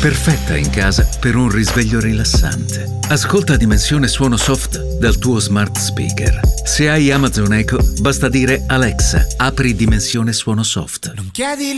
perfetta in casa per un risveglio rilassante. Ascolta Dimensione Suono Soft dal tuo smart speaker. Se hai Amazon Echo, basta dire Alexa, apri Dimensione Suono Soft. Non chiedi